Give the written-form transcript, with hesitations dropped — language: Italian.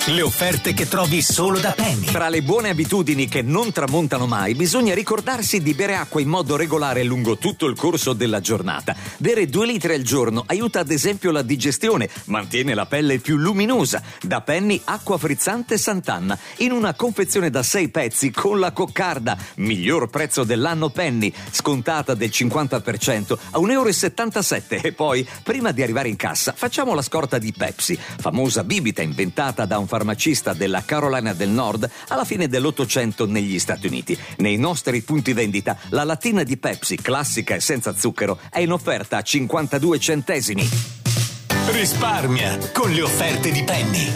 Le offerte che trovi solo da Penny. Tra le buone abitudini che non tramontano mai, bisogna ricordarsi di bere acqua in modo regolare lungo tutto il corso della giornata. Bere 2 litri al giorno aiuta ad esempio la digestione, mantiene la pelle più luminosa. Da Penny, acqua frizzante Sant'Anna, in una confezione da 6 pezzi con la coccarda. Miglior prezzo dell'anno Penny, scontata del 50% a €1,77 €. E poi, prima di arrivare in cassa, facciamo la scorta di Pepsi, famosa bibita inventata da un farmacista della Carolina del Nord alla fine dell'800 negli Stati Uniti. Nei nostri punti vendita la lattina di Pepsi, classica e senza zucchero, è in offerta a 52 centesimi. Risparmia con le offerte di Penny.